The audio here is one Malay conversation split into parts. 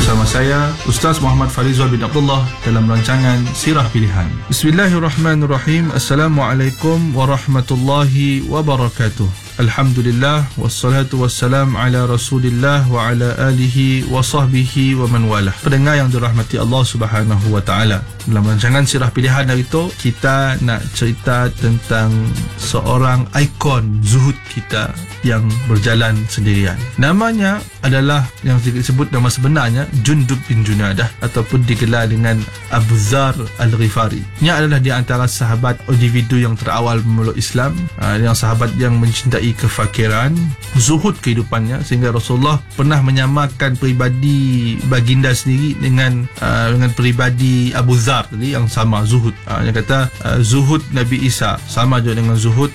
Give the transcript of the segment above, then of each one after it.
bersama saya Ustaz Muhammad Farizal bin Abdullah dalam rancangan Sirah Pilihan. Bismillahirrahmanirrahim. Assalamualaikum warahmatullahi wabarakatuh. Alhamdulillah wassalatu wassalam ala Rasulillah wa ala alihi wa sahbihi wa man walah. Pendengar yang dirahmati Allah Subhanahu wa taala, dalam rancangan Sirah Pilihan hari itu kita nak cerita tentang seorang ikon zuhud kita yang berjalan sendirian. Namanya adalah yang disebut nama sebenarnya Jundub bin Junadah ataupun digelar dengan Abu Dzar Al-Ghifari. Ia adalah di antara sahabat individu yang terawal memeluk Islam, yang sahabat yang mencintai kefakiran, zuhud kehidupannya, sehingga Rasulullah pernah menyamakan peribadi baginda sendiri dengan peribadi Abu Dzar tadi yang sama zuhud. Dia kata zuhud Nabi Isa sama juga dengan zuhud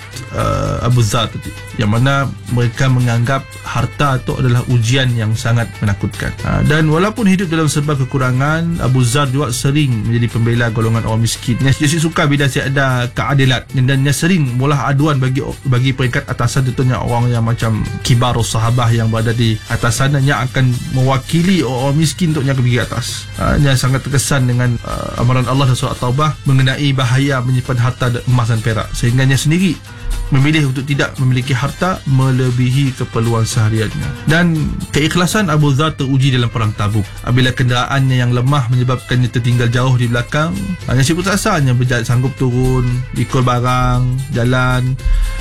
Abu Dzar tadi, yang mana mereka menganggap harta itu adalah ujian yang sangat menakutkan. Dan walaupun hidup dalam serba kekurangan, Abu Dzar juga sering menjadi pembela golongan orang miskin. Dia suka bila ada keadilan, dan dia sering mulah aduan bagi peringkat atasan, tentunya orang yang macam kibarus sahabah yang berada di atas sana, yang akan mewakili orang miskin untuk yang pergi atas. Dia sangat terkesan dengan amaran Allah dan surah Taubah mengenai bahaya menyimpan harta emas dan perak, sehingga dia sendiri memilih untuk tidak memiliki harta melebihi keperluan sehariannya. Dan keikhlasan Abu Dzar teruji dalam perang Tabuk. Apabila kenderaannya yang lemah menyebabkannya tertinggal jauh di belakang, hanya si putus asa hanya sanggup turun, ikut barang, jalan.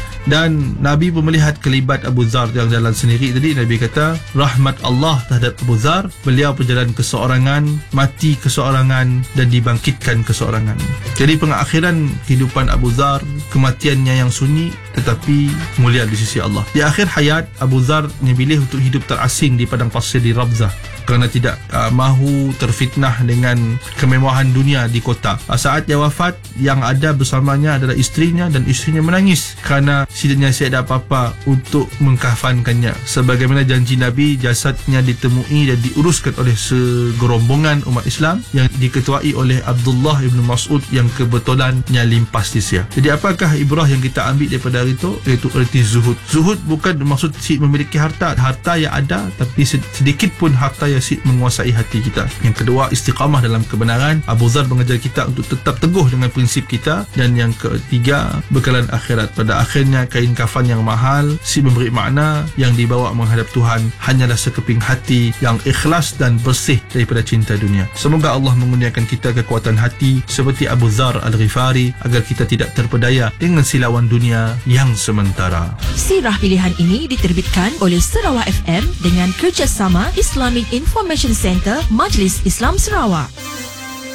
Dan Nabi pun melihat kelibat Abu Dzar yang jalan sendiri tadi. Nabi kata rahmat Allah terhadap Abu Dzar, beliau berjalan keseorangan, mati keseorangan, dan dibangkitkan keseorangan. Jadi pengakhiran kehidupan Abu Dzar, kematiannya yang sunyi tetapi mulia di sisi Allah. Di akhir hayat, Abu Dzar memilih untuk hidup terasing di padang pasir di Rabzah kerana tidak mahu terfitnah dengan kemewahan dunia di kota. Saat dia wafat, yang ada bersamanya adalah isterinya, dan isterinya menangis kerana tidak ada apa-apa untuk mengkafankannya. Sebagaimana janji Nabi, jasadnya ditemui dan diuruskan oleh segerombongan umat Islam yang diketuai oleh Abdullah ibn Mas'ud yang kebetulannya limpas disia. Jadi apakah ibrah yang kita ambil daripada hari itu? Iaitu erti zuhud. Zuhud bukan bermaksud si memiliki harta. Harta yang ada, tapi sedikit pun harta yang si menguasai hati kita. Yang kedua, istiqamah dalam kebenaran. Abu Dzar mengajar kita untuk tetap teguh dengan prinsip kita. Dan yang ketiga, bekalan akhirat. Pada akhirnya, kain kafan yang mahal, si memberi makna yang dibawa menghadap Tuhan hanyalah sekeping hati yang ikhlas dan bersih daripada cinta dunia. Semoga Allah mengurniakan kita kekuatan hati seperti Abu Dzar Al-Ghifari agar kita tidak terpedaya dengan silauan dunia yang sementara. Sirah Pilihan ini diterbitkan oleh Sarawak FM dengan kerjasama Islamic Information Center Majlis Islam Sarawak.